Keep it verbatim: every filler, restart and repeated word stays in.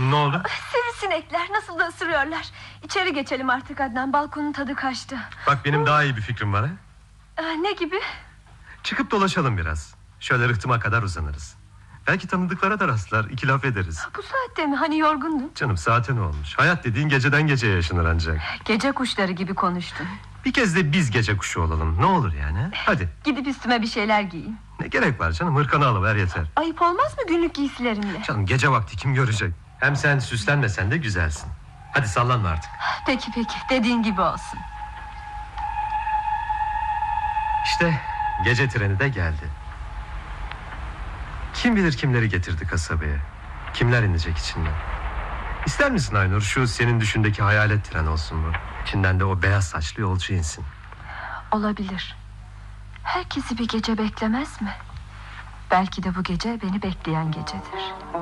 Ne oldu? Sivrisinekler nasıl da ısırıyorlar. İçeri geçelim artık Adnan, balkonun tadı kaçtı. Bak benim daha iyi bir fikrim var ha? Aa, ne gibi? Çıkıp dolaşalım biraz. Şöyle rıhtıma kadar uzanırız. Belki tanıdıklara da rastlar, iki laf ederiz. Bu saatte mi? Hani yorgundun? Canım, saate ne olmuş? Hayat dediğin geceden geceye yaşanır ancak. Gece kuşları gibi konuştun. Bir kez de biz gece kuşu olalım. Ne olur yani? Hadi. Gidip üstüme bir şeyler giyeyim. Ne gerek var canım? Hırkanı alıver yeter. Ayıp olmaz mı günlük giysilerimle? Canım, gece vakti kim görecek? Hem sen süslenmesen de güzelsin. Hadi sallanma artık. Peki peki, dediğin gibi olsun. İşte gece treni de geldi. Kim bilir kimleri getirdi kasabaya. Kimler inecek içinden. İster misin Aynur, şu senin düşündeki hayalet tren olsun bu. İçinden de o beyaz saçlı yolcu insin. Olabilir. Herkesi bir gece beklemez mi? Belki de bu gece beni bekleyen gecedir.